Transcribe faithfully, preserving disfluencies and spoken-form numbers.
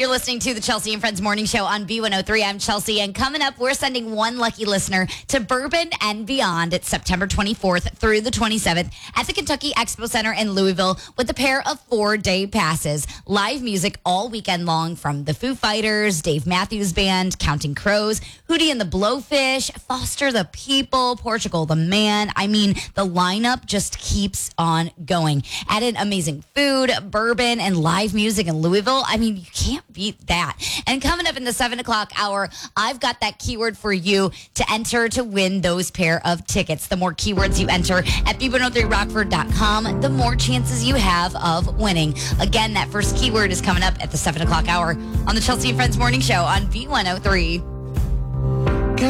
You're listening to the Chelsea and Friends Morning Show on B one oh three. I'm Chelsea, and coming up, we're sending one lucky listener to Bourbon and Beyond. It's September twenty-fourth through the twenty-seventh at the Kentucky Expo Center in Louisville with a pair of four-day passes. Live music all weekend long from the Foo Fighters, Dave Matthews Band, Counting Crows, Hootie and the Blowfish, Foster the People, Portugal the Man. I mean, the lineup just keeps on going. Added amazing food, bourbon, and live music in Louisville. I mean, you can't beat that. And coming up in the seven o'clock hour, I've got that keyword for you to enter to win those pair of tickets. The more keywords you enter at B one oh three rockford dot com, the more chances you have of winning. Again, that first keyword is coming up at the seven o'clock hour on the Chelsea and Friends Morning Show on B one oh three.